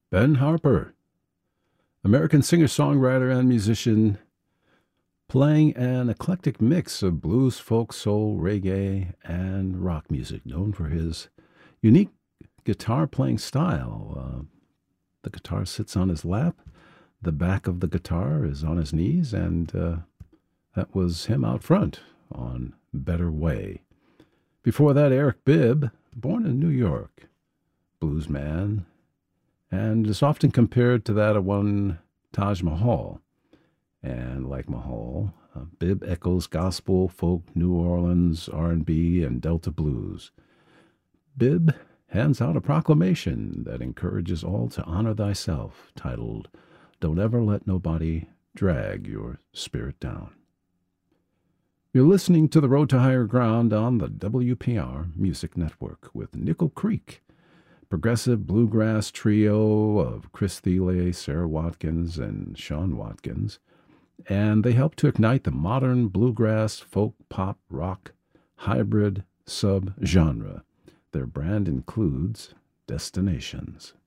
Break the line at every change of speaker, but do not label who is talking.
Ben Harper, American singer-songwriter and musician, playing an eclectic mix of blues, folk, soul, reggae, and rock music, known for his unique guitar playing style. The guitar sits on his lap, the back of the guitar is on his knees, and that was him out front on Better Way. Before that, Eric Bibb, born in New York, blues man, and is often compared to that of one Taj Mahal. And like Mahal, Bibb echoes gospel, folk, New Orleans, R&B, and Delta blues. Bibb hands out a proclamation that encourages all to honor thyself, titled, Don't Ever Let Nobody Drag Your Spirit Down. You're listening to The Road to Higher Ground on the WPR Music Network with Nickel Creek, progressive bluegrass trio of Chris Thiele, Sarah Watkins, and Sean Watkins, and they help to ignite the modern bluegrass, folk, pop, rock, hybrid sub-genre. Their brand includes Destinations.